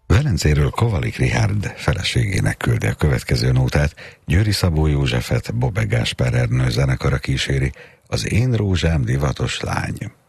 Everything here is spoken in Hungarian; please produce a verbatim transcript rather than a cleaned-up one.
Velencéről Kovalik Richárd feleségének küldi a következő nótát, Győri Szabó Józsefet Bobek Gáspár Ernő zenekara kíséri, az Én rózsám divatos lány.